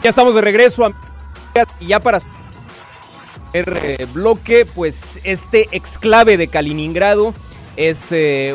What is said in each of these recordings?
Ya estamos de regreso, y ya para el bloque, pues este exclave de Kaliningrado es es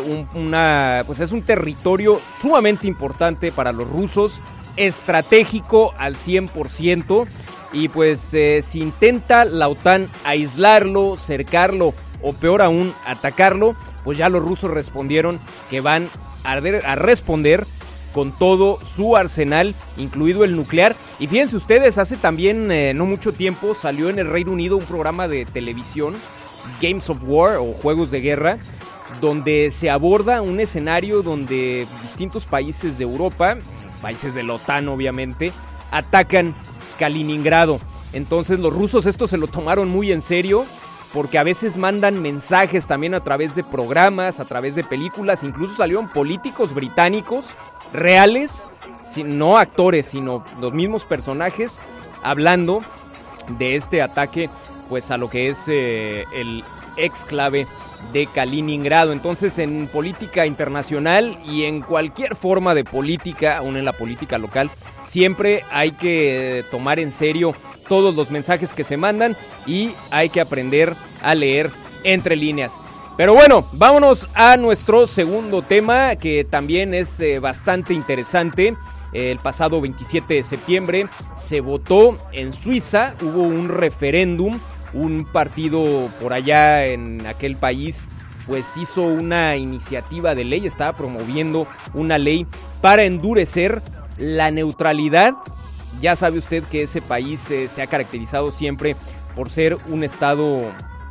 un territorio sumamente importante para los rusos, estratégico al 100%, y pues si intenta la OTAN aislarlo, cercarlo o peor aún atacarlo, pues ya los rusos respondieron que van a responder con todo su arsenal, incluido el nuclear. Y fíjense ustedes, hace también no mucho tiempo salió en el Reino Unido un programa de televisión, Games of War o Juegos de Guerra, donde se aborda un escenario donde distintos países de Europa, países de la OTAN obviamente, atacan Kaliningrado. Entonces los rusos esto se lo tomaron muy en serio, porque a veces mandan mensajes también a través de programas, a través de películas, incluso salieron políticos británicos reales, no actores, sino los mismos personajes, hablando de este ataque pues a lo que es el exclave de Kaliningrado. Entonces, en política internacional y en cualquier forma de política, aún en la política local, siempre hay que tomar en serio todos los mensajes que se mandan y hay que aprender a leer entre líneas. Pero bueno, vámonos a nuestro segundo tema, que también es bastante interesante. El pasado 27 de septiembre se votó en Suiza, hubo un referéndum, un partido por allá en aquel país pues hizo una iniciativa de ley, estaba promoviendo una ley para endurecer la neutralidad. Ya sabe usted que ese país se ha caracterizado siempre por ser un estado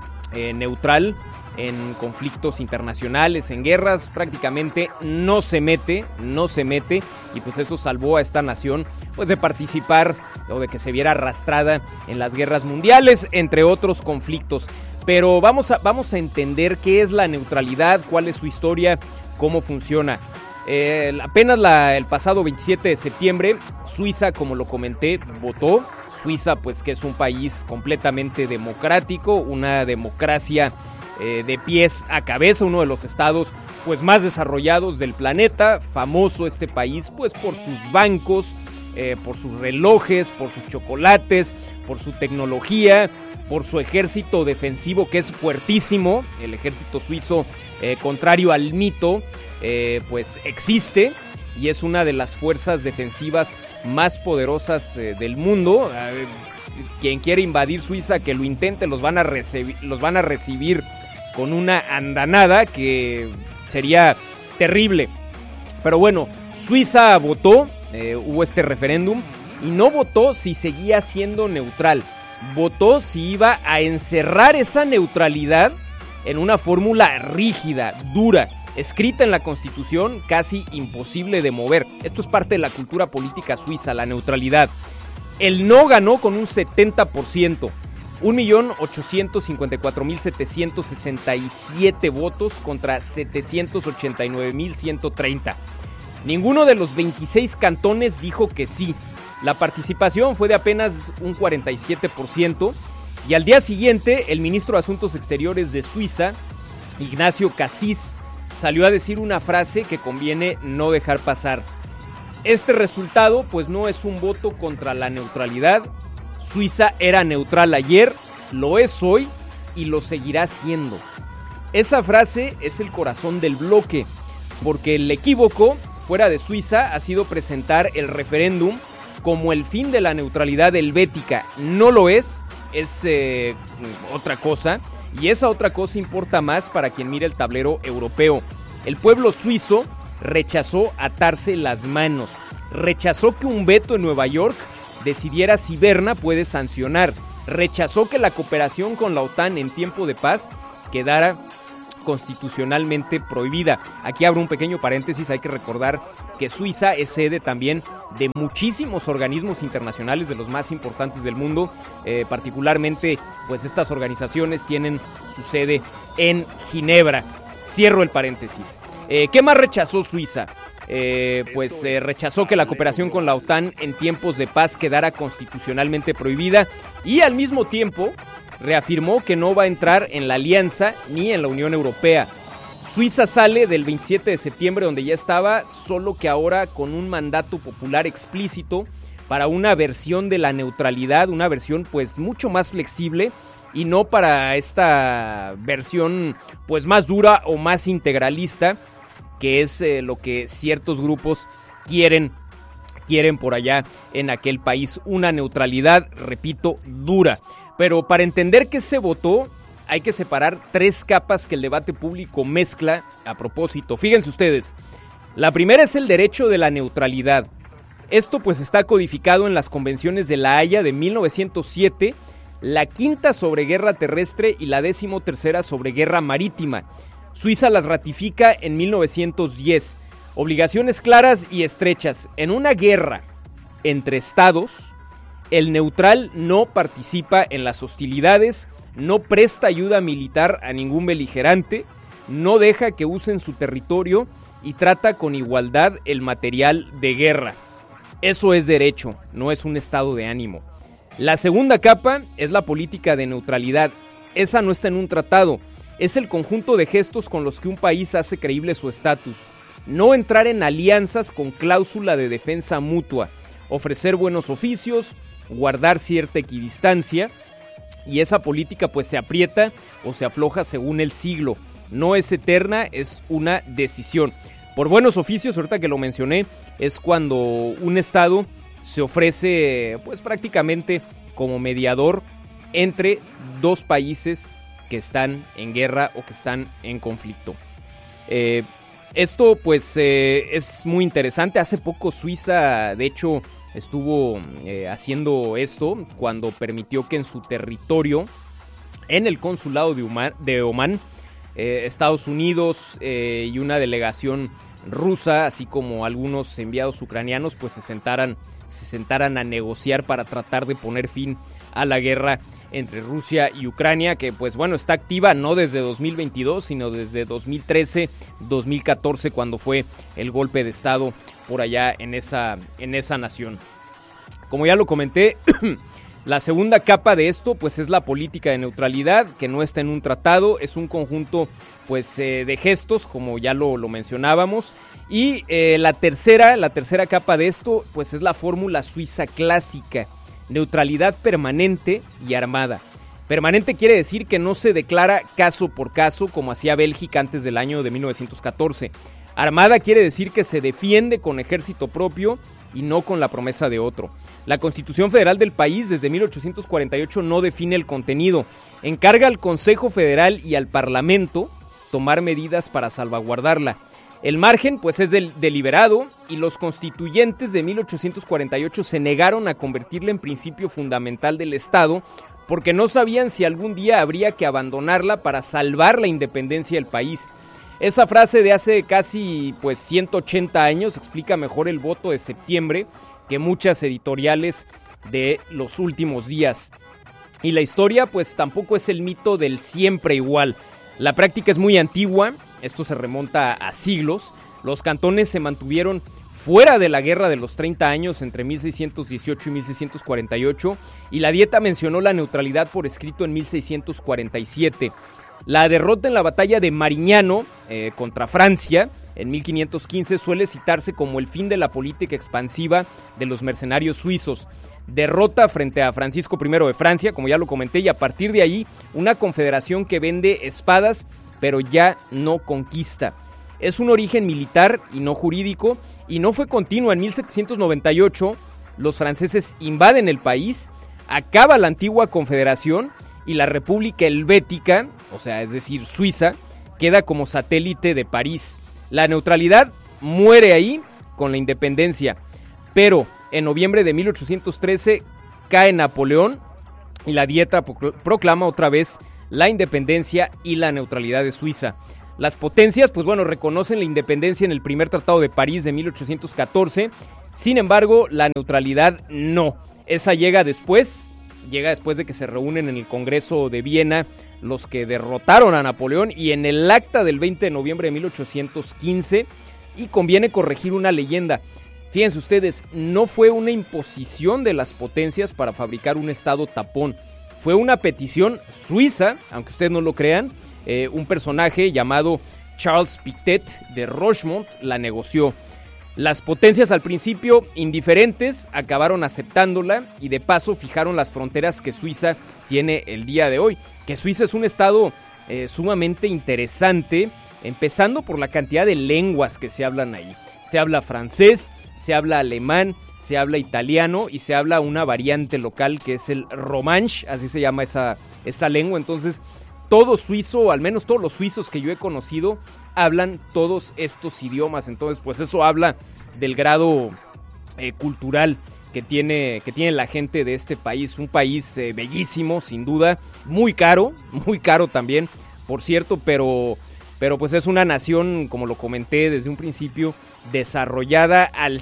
neutral en conflictos internacionales, en guerras, prácticamente no se mete, y pues eso salvó a esta nación pues de participar o de que se viera arrastrada en las guerras mundiales, entre otros conflictos. Pero vamos a entender qué es la neutralidad, cuál es su historia, cómo funciona. Apenas el pasado 27 de septiembre, Suiza, como lo comenté, votó. Suiza, pues que es un país completamente democrático, una democracia de pies a cabeza, uno de los estados pues más desarrollados del planeta, famoso este país pues por sus bancos, por sus relojes, por sus chocolates, por su tecnología, por su ejército defensivo que es fuertísimo. El ejército suizo, contrario al mito, pues existe y es una de las fuerzas defensivas más poderosas del mundo. Quien quiere invadir Suiza, que lo intente, los van a recibir con una andanada que sería terrible. Pero bueno, Suiza votó, hubo este referéndum y no votó si seguía siendo neutral, votó si iba a encerrar esa neutralidad en una fórmula rígida, dura, escrita en la Constitución, casi imposible de mover. Esto es parte de la cultura política suiza, la neutralidad. El no ganó con un 70%, 1.854.767 votos contra 789.130. Ninguno de los 26 cantones dijo que sí. La participación fue de apenas un 47%. Y al día siguiente, el ministro de Asuntos Exteriores de Suiza, Ignacio Cassis, salió a decir una frase que conviene no dejar pasar. Este resultado pues no es un voto contra la neutralidad. Suiza era neutral ayer, lo es hoy y lo seguirá siendo. Esa frase es el corazón del bloque, porque el equívoco fuera de Suiza ha sido presentar el referéndum como el fin de la neutralidad helvética. No lo es otra cosa, y esa otra cosa importa más para quien mira el tablero europeo. El pueblo suizo rechazó atarse las manos, rechazó que un veto en Nueva York decidiera si Berna puede sancionar, rechazó que la cooperación con la OTAN en tiempo de paz quedara constitucionalmente prohibida. Aquí abro un pequeño paréntesis, hay que recordar que Suiza es sede también de muchísimos organismos internacionales, de los más importantes del mundo, particularmente pues estas organizaciones tienen su sede en Ginebra. Cierro el paréntesis. ¿Qué más rechazó Suiza? Rechazó que la cooperación con la OTAN en tiempos de paz quedara constitucionalmente prohibida y al mismo tiempo reafirmó que no va a entrar en la alianza ni en la Unión Europea. Suiza sale del 27 de septiembre donde ya estaba, solo que ahora con un mandato popular explícito para una versión de la neutralidad, una versión pues mucho más flexible y no para esta versión pues más dura o más integralista, que es lo que ciertos grupos quieren por allá en aquel país, una neutralidad, repito, dura. Pero para entender qué se votó, hay que separar tres capas que el debate público mezcla a propósito. Fíjense ustedes, la primera es el derecho de la neutralidad. Esto pues está codificado en las convenciones de La Haya de 1907, la quinta sobre guerra terrestre y la 13ª sobre guerra marítima. Suiza las ratifica en 1910. Obligaciones claras y estrechas. En una guerra entre estados, el neutral no participa en las hostilidades, no presta ayuda militar a ningún beligerante, no deja que usen su territorio y trata con igualdad el material de guerra. Eso es derecho, no es un estado de ánimo. La segunda capa es la política de neutralidad. Esa no está en un tratado, es el conjunto de gestos con los que un país hace creíble su estatus. No entrar en alianzas con cláusula de defensa mutua, ofrecer buenos oficios, guardar cierta equidistancia, y esa política pues se aprieta o se afloja según el siglo. No es eterna, es una decisión. Por buenos oficios, ahorita que lo mencioné, es cuando un estado se ofrece pues prácticamente como mediador entre dos países que están en guerra o que están en conflicto. Esto pues es muy interesante. Hace poco Suiza de hecho estuvo haciendo esto cuando permitió que en su territorio, en el consulado de Omán, Estados Unidos y una delegación rusa, así como algunos enviados ucranianos, pues se sentaran a negociar para tratar de poner fin a la guerra entre Rusia y Ucrania, que pues bueno, está activa no desde 2022, sino desde 2013, 2014, cuando fue el golpe de estado por allá en esa nación. Como ya lo comenté, la segunda capa de esto pues es la política de neutralidad, que no está en un tratado, es un conjunto pues de gestos, como ya lo mencionábamos. Y la tercera capa de esto pues es la fórmula suiza clásica: neutralidad permanente y armada. Permanente quiere decir que no se declara caso por caso como hacía Bélgica antes del año de 1914. Armada quiere decir que se defiende con ejército propio y no con la promesa de otro. La Constitución Federal del país desde 1848 no define el contenido. Encarga al Consejo Federal y al Parlamento tomar medidas para salvaguardarla. El margen pues es deliberado y los constituyentes de 1848 se negaron a convertirla en principio fundamental del Estado porque no sabían si algún día habría que abandonarla para salvar la independencia del país. Esa frase de hace casi pues 180 años explica mejor el voto de septiembre que muchas editoriales de los últimos días. Y la historia pues tampoco es el mito del siempre igual. La práctica es muy antigua, esto se remonta a siglos. Los cantones se mantuvieron fuera de la guerra de los 30 años entre 1618 y 1648 y la Dieta mencionó la neutralidad por escrito en 1647. La derrota en la batalla de Marignano contra Francia en 1515 suele citarse como el fin de la política expansiva de los mercenarios suizos. Derrota frente a Francisco I de Francia, como ya lo comenté, y a partir de ahí una confederación que vende espadas pero ya no conquista. Es un origen militar y no jurídico y no fue continuo. En 1798 los franceses invaden el país, acaba la antigua confederación y la República Helvética, o sea, es decir, Suiza, queda como satélite de París. La neutralidad muere ahí con la independencia, pero en noviembre de 1813 cae Napoleón y la Dieta proclama otra vez la independencia y la neutralidad de Suiza. Las potencias, pues bueno, reconocen la independencia en el primer Tratado de París de 1814, sin embargo, la neutralidad no. Esa llega después de que se reúnen en el Congreso de Viena los que derrotaron a Napoleón y en el acta del 20 de noviembre de 1815, y conviene corregir una leyenda. Fíjense ustedes, no fue una imposición de las potencias para fabricar un estado tapón, fue una petición suiza, aunque ustedes no lo crean. Un personaje llamado Charles Pictet de Rochemont la negoció. Las potencias al principio indiferentes acabaron aceptándola y de paso fijaron las fronteras que Suiza tiene el día de hoy. Que Suiza es un estado sumamente interesante, empezando por la cantidad de lenguas que se hablan ahí. Se habla francés, se habla alemán, se habla italiano y se habla una variante local que es el romanche, así se llama esa lengua. Entonces, todo suizo, al menos todos los suizos que yo he conocido, hablan todos estos idiomas. Entonces, pues eso habla del grado cultural que tiene la gente de este país. Un país bellísimo, sin duda, muy caro también, por cierto, pero pues es una nación, como lo comenté desde un principio, desarrollada al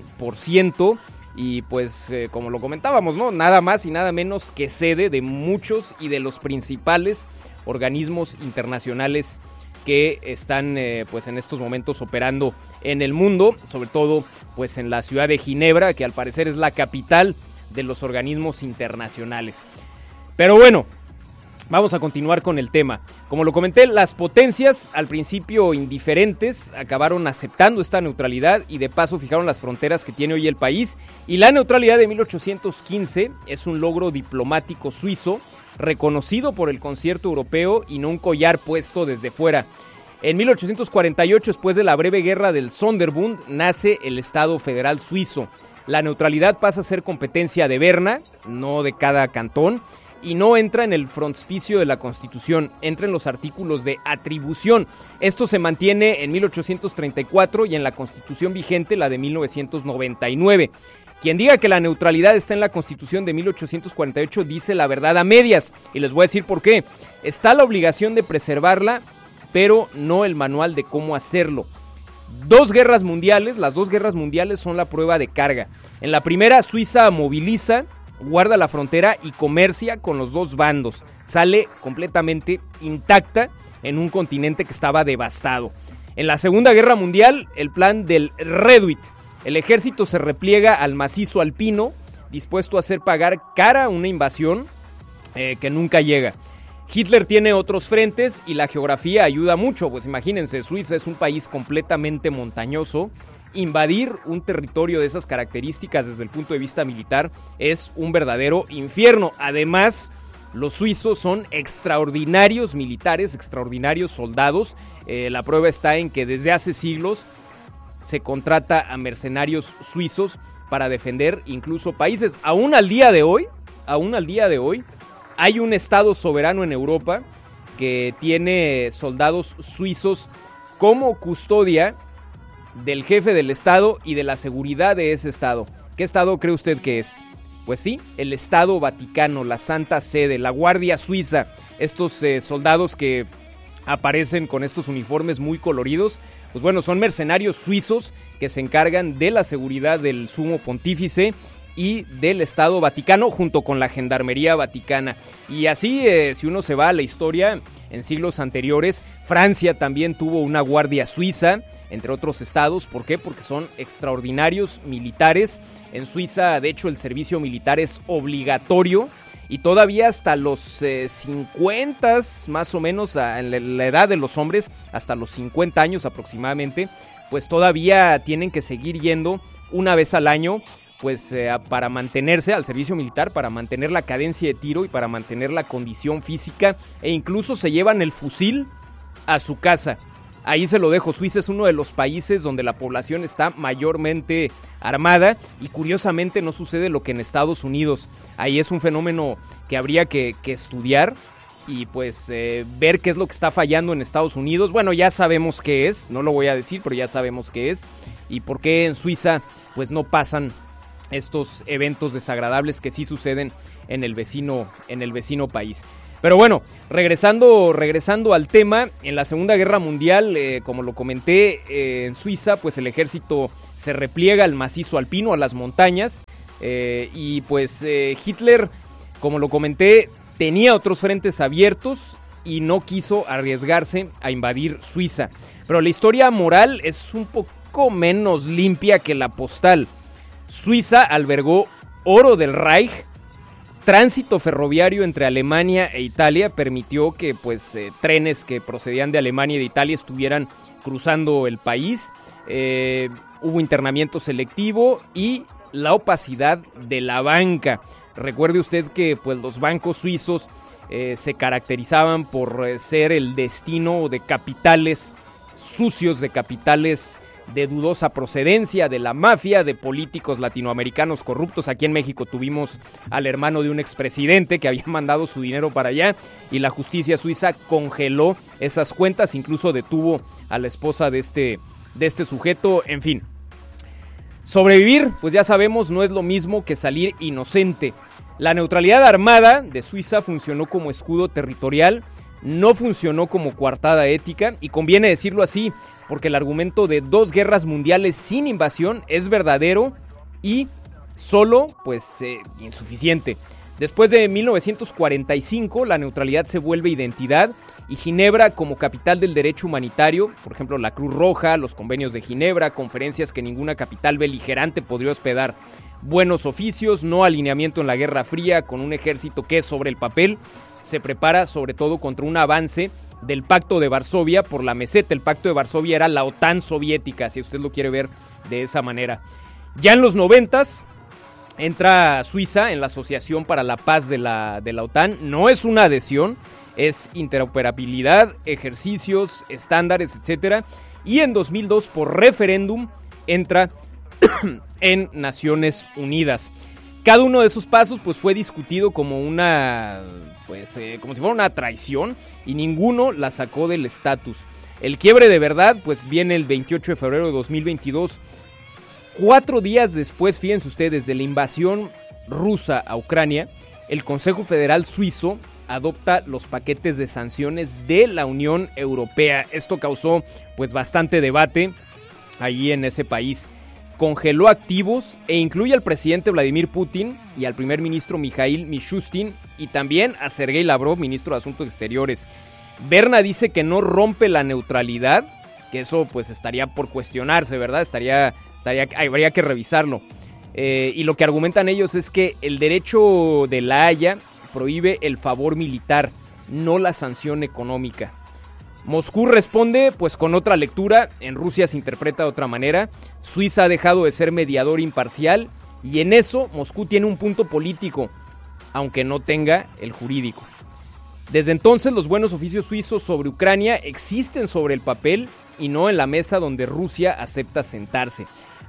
100%. Y pues como lo comentábamos, ¿no? Nada más y nada menos que sede de muchos y de los principales organismos internacionales que están pues en estos momentos operando en el mundo, sobre todo pues en la ciudad de Ginebra, que al parecer es la capital de los organismos internacionales. Pero bueno, vamos a continuar con el tema. Como lo comenté, las potencias, al principio indiferentes, acabaron aceptando esta neutralidad y de paso fijaron las fronteras que tiene hoy el país. Y la neutralidad de 1815 es un logro diplomático suizo, reconocido por el concierto europeo y no un collar puesto desde fuera. En 1848, después de la breve guerra del Sonderbund, nace el Estado Federal Suizo. La neutralidad pasa a ser competencia de Berna, no de cada cantón, y no entra en el frontispicio de la Constitución, entra en los artículos de atribución. Esto se mantiene en 1834 y en la Constitución vigente, la de 1999. Quien diga que la neutralidad está en la Constitución de 1848 dice la verdad a medias, y les voy a decir por qué. Está la obligación de preservarla, pero no el manual de cómo hacerlo. Las dos guerras mundiales son la prueba de carga. En la primera, Suiza moviliza, guarda la frontera y comercia con los dos bandos. Sale completamente intacta en un continente que estaba devastado. En la Segunda Guerra Mundial, el plan del Reduit. El ejército se repliega al macizo alpino, dispuesto a hacer pagar cara una invasión que nunca llega. Hitler tiene otros frentes y la geografía ayuda mucho, pues imagínense, Suiza es un país completamente montañoso. Invadir un territorio de esas características desde el punto de vista militar es un verdadero infierno. Además, los suizos son extraordinarios militares, extraordinarios soldados. La prueba está en que desde hace siglos se contrata a mercenarios suizos para defender incluso países. Aún al día de hoy, hay un estado soberano en Europa que tiene soldados suizos como custodia del jefe del estado y de la seguridad de ese estado. ¿Qué estado cree usted que es? Pues sí, el Estado Vaticano, la Santa Sede, la Guardia Suiza. Estos soldados que aparecen con estos uniformes muy coloridos, pues bueno, son mercenarios suizos que se encargan de la seguridad del Sumo Pontífice y del Estado Vaticano junto con la Gendarmería Vaticana. Y así, si uno se va a la historia, en siglos anteriores, Francia también tuvo una guardia suiza, entre otros estados. ¿Por qué? Porque son extraordinarios militares. En Suiza, de hecho, el servicio militar es obligatorio y todavía hasta los 50, más o menos, en la edad de los hombres, hasta los 50 años aproximadamente, pues todavía tienen que seguir yendo una vez al año, pues para mantenerse al servicio militar, para mantener la cadencia de tiro y para mantener la condición física, e incluso se llevan el fusil a su casa. Ahí se lo dejo. Suiza es uno de los países donde la población está mayormente armada y curiosamente no sucede lo que en Estados Unidos. Ahí es un fenómeno que habría que estudiar y pues ver qué es lo que está fallando en Estados Unidos. Bueno, ya sabemos qué es, no lo voy a decir, pero ya sabemos qué es y por qué en Suiza pues no pasan estos eventos desagradables que sí suceden en el vecino país. Pero bueno, regresando al tema, en la Segunda Guerra Mundial, como lo comenté, en Suiza, pues el ejército se repliega al macizo alpino, a las montañas, y pues Hitler, como lo comenté, tenía otros frentes abiertos y no quiso arriesgarse a invadir Suiza. Pero la historia moral es un poco menos limpia que la postal. Suiza albergó oro del Reich tránsito ferroviario entre Alemania e Italia permitió que pues trenes que procedían de Alemania y de Italia estuvieran cruzando el país. Hubo internamiento selectivo y la opacidad de la banca. Recuerde usted que pues los bancos suizos se caracterizaban por ser el destino de capitales sucios, de capitales de dudosa procedencia, de la mafia, de políticos latinoamericanos corruptos. Aquí en México tuvimos al hermano de un expresidente que había mandado su dinero para allá y la justicia suiza congeló esas cuentas, incluso detuvo a la esposa de este sujeto. En fin, sobrevivir, pues ya sabemos, no es lo mismo que salir inocente. La neutralidad armada de Suiza funcionó como escudo territorial, no funcionó como coartada ética, y conviene decirlo así, porque el argumento de 2 guerras mundiales sin invasión es verdadero y solo, pues, insuficiente. Después de 1945, la neutralidad se vuelve identidad y Ginebra como capital del derecho humanitario, por ejemplo, la Cruz Roja, los convenios de Ginebra, conferencias que ninguna capital beligerante podría hospedar, buenos oficios, no alineamiento en la Guerra Fría con un ejército que sobre el papel se prepara sobre todo contra un avance del Pacto de Varsovia por la meseta. El Pacto de Varsovia era la OTAN soviética, si usted lo quiere ver de esa manera. Ya en los 90s entra Suiza en la Asociación para la Paz de la OTAN. No es una adhesión, es interoperabilidad, ejercicios, estándares, etc. Y en 2002 por referéndum entra en Naciones Unidas. Cada uno de esos pasos pues fue discutido como como si fuera una traición y ninguno la sacó del estatus. El quiebre de verdad pues viene el 28 de febrero de 2022, 4 días después, fíjense ustedes, de la invasión rusa a Ucrania. El Consejo Federal Suizo adopta los paquetes de sanciones de la Unión Europea. Esto causó pues bastante debate allí en ese país. Congeló activos e incluye al presidente Vladimir Putin y al primer ministro Mikhail Mishustin y también a Sergei Lavrov, ministro de Asuntos Exteriores. Berna dice que no rompe la neutralidad, que eso pues estaría por cuestionarse, ¿verdad? Habría que revisarlo. Y lo que argumentan ellos es que el derecho de La Haya prohíbe el favor militar, no la sanción económica. Moscú responde pues con otra lectura, en Rusia se interpreta de otra manera, Suiza ha dejado de ser mediador imparcial y en eso Moscú tiene un punto político, aunque no tenga el jurídico. Desde entonces los buenos oficios suizos sobre Ucrania existen sobre el papel y no en la mesa donde Rusia acepta sentarse.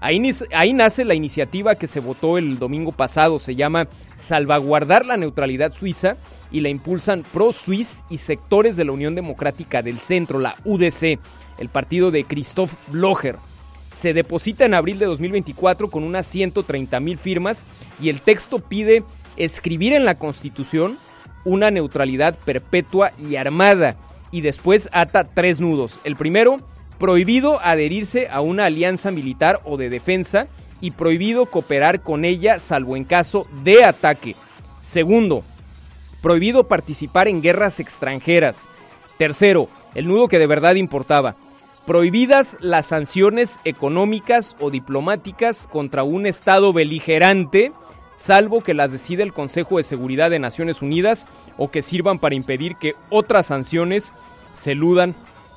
Ahí nace la iniciativa que se votó el domingo pasado, se llama Salvaguardar la Neutralidad Suiza y la impulsan Pro-Suisse y sectores de la Unión Democrática del Centro, la UDC, el partido de Christoph Blocher. Se deposita en abril de 2024 con unas 130,000 firmas y el texto pide escribir en la Constitución una neutralidad perpetua y armada y después ata 3 nudos. El primero, prohibido adherirse a una alianza militar o de defensa y prohibido cooperar con ella salvo en caso de ataque. Segundo, prohibido participar en guerras extranjeras. Tercero, el nudo que de verdad importaba, prohibidas las sanciones económicas o diplomáticas contra un estado beligerante, salvo que las decida el Consejo de Seguridad de Naciones Unidas o que sirvan para impedir que otras sanciones se eludan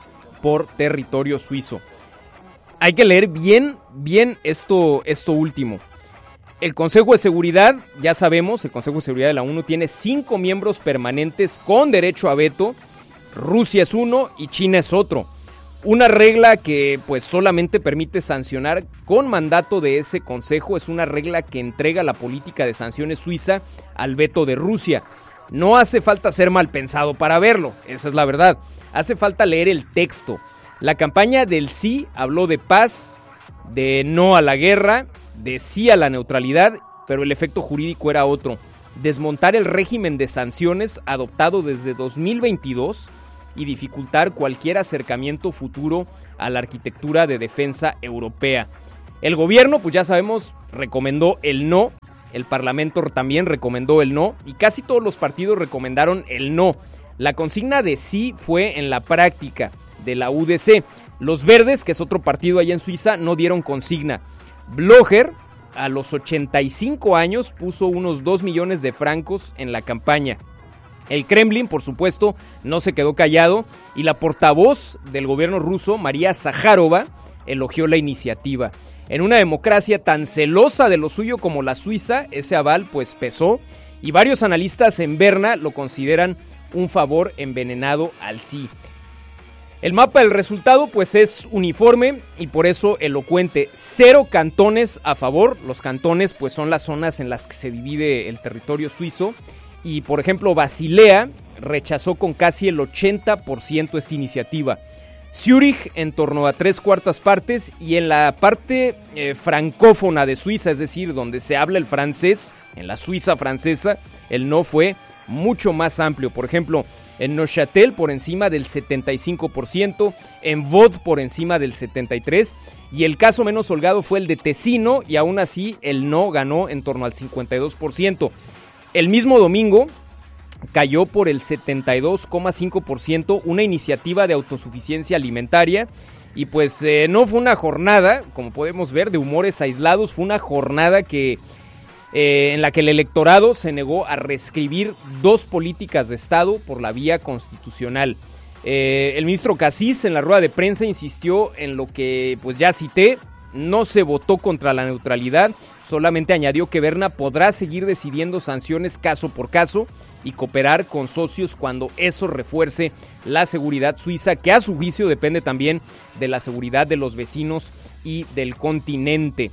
por territorio suizo. Hay que leer bien esto último. El Consejo de Seguridad, ya sabemos, el Consejo de Seguridad de la ONU tiene 5 miembros permanentes con derecho a veto. Rusia es uno y China es otro. Una regla que pues solamente permite sancionar con mandato de ese consejo, es una regla que entrega la política de sanciones suiza al veto de Rusia. No hace falta ser mal pensado para verlo, esa es la verdad. Hace falta leer el texto. La campaña del sí habló de paz, de no a la guerra, de sí a la neutralidad, pero el efecto jurídico era otro. Desmontar el régimen de sanciones adoptado desde 2022 y dificultar cualquier acercamiento futuro a la arquitectura de defensa europea. El gobierno, pues ya sabemos, recomendó el no. El Parlamento también recomendó el no y casi todos los partidos recomendaron el no. La consigna de sí fue en la práctica de la UDC. Los Verdes, que es otro partido allá en Suiza, no dieron consigna. Blocher a los 85 años, puso unos 2 millones de francos en la campaña. El Kremlin, por supuesto, no se quedó callado y la portavoz del gobierno ruso, María Zaharova, elogió la iniciativa. En una democracia tan celosa de lo suyo como la Suiza, ese aval pues pesó y varios analistas en Berna lo consideran un favor envenenado al sí. El mapa del resultado pues es uniforme y por eso elocuente. 0 cantones a favor. Los cantones pues son las zonas en las que se divide el territorio suizo. Y por ejemplo Basilea rechazó con casi el 80% esta iniciativa. Zúrich en torno a 3/4 partes y en la parte francófona de Suiza, es decir, donde se habla el francés, en la Suiza francesa, el no fue mucho más amplio. Por ejemplo, en Neuchâtel por encima del 75%, en Vaud por encima del 73%, y el caso menos holgado fue el de Tesino, y aún así el no ganó en torno al 52%. El mismo domingo cayó por el 72,5% una iniciativa de autosuficiencia alimentaria, y pues no fue una jornada, como podemos ver, de humores aislados, fue una jornada que en la que el electorado se negó a reescribir 2 políticas de Estado por la vía constitucional. El ministro Cassis en la rueda de prensa insistió en lo que pues ya cité: no se votó contra la neutralidad, solamente añadió que Berna podrá seguir decidiendo sanciones caso por caso y cooperar con socios cuando eso refuerce la seguridad suiza, que a su juicio depende también de la seguridad de los vecinos y del continente.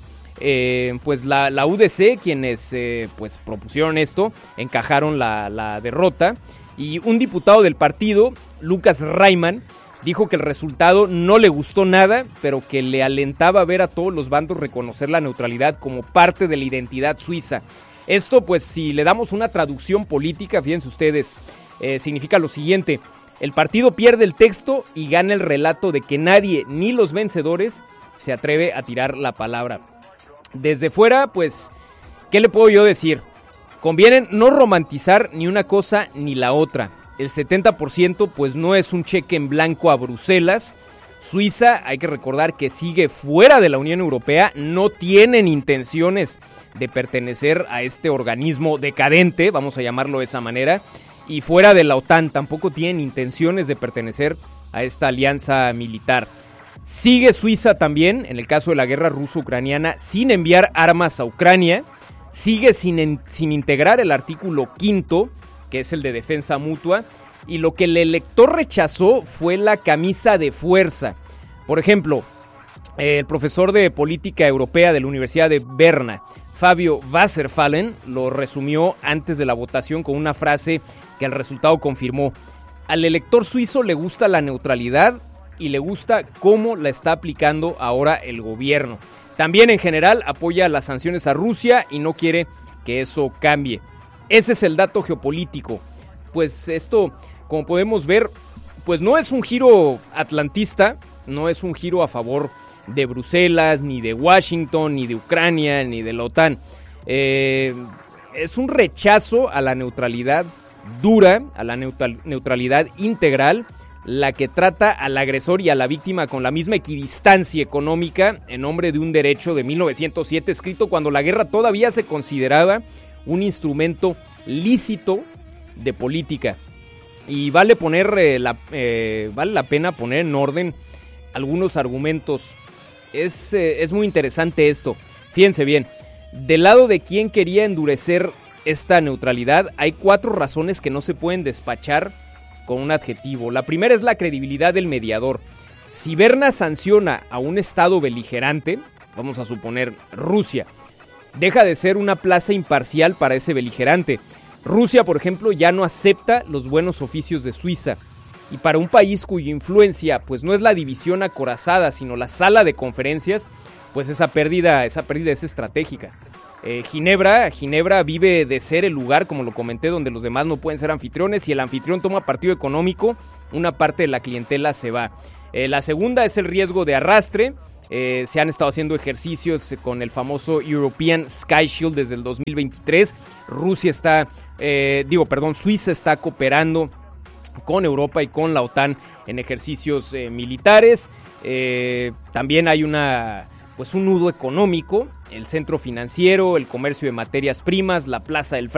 Pues la UDC, quienes pues propusieron esto, encajaron la derrota, y un diputado del partido, Lucas Reimann, dijo que el resultado no le gustó nada, pero que le alentaba ver a todos los bandos reconocer la neutralidad como parte de la identidad suiza. Esto, pues, si le damos una traducción política, fíjense ustedes, significa lo siguiente: el partido pierde el texto y gana el relato de que nadie, ni los vencedores, se atreve a tirar la palabra. Desde fuera, pues, ¿qué le puedo yo decir? Conviene no romantizar ni una cosa ni la otra. El 70% pues no es un cheque en blanco a Bruselas. Suiza, hay que recordar que sigue fuera de la Unión Europea, no tienen intenciones de pertenecer a este organismo decadente, vamos a llamarlo de esa manera, y fuera de la OTAN tampoco tienen intenciones de pertenecer a esta alianza militar. Sigue Suiza también, en el caso de la guerra ruso-ucraniana, sin enviar armas a Ucrania. Sigue sin integrar el artículo 5º, que es el de defensa mutua. Y lo que el elector rechazó fue la camisa de fuerza. Por ejemplo, el profesor de política europea de la Universidad de Berna, Fabio Wasserfallen, lo resumió antes de la votación con una frase que el resultado confirmó: al elector suizo le gusta la neutralidad y le gusta cómo la está aplicando ahora el gobierno. También en general apoya las sanciones a Rusia y no quiere que eso cambie. Ese es el dato geopolítico. Pues esto, como podemos ver, pues no es un giro atlantista, no es un giro a favor de Bruselas, ni de Washington, ni de Ucrania, ni de la OTAN. Es un rechazo a la neutralidad dura, a la neutralidad integral, la que trata al agresor y a la víctima con la misma equidistancia económica en nombre de un derecho de 1907, escrito cuando la guerra todavía se consideraba un instrumento lícito de política. Y vale la pena poner en orden algunos argumentos. Es muy interesante esto. Fíjense bien, del lado de quien quería endurecer esta neutralidad, hay 4 razones que no se pueden despachar con un adjetivo. La primera es la credibilidad del mediador. Si Berna sanciona a un estado beligerante, vamos a suponer Rusia, deja de ser una plaza imparcial para ese beligerante. Rusia, por ejemplo, ya no acepta los buenos oficios de Suiza. Y para un país cuya influencia pues no es la división acorazada, sino la sala de conferencias, pues esa pérdida es estratégica. Ginebra vive de ser el lugar, como lo comenté, donde los demás no pueden ser anfitriones. Si el anfitrión toma partido económico, una parte de la clientela se va. La segunda es el riesgo de arrastre. Se han estado haciendo ejercicios con el famoso European Sky Shield desde el 2023. Suiza está cooperando con Europa y con la OTAN en ejercicios militares. También hay una pues un nudo económico, el centro financiero, el comercio de materias primas, la plaza del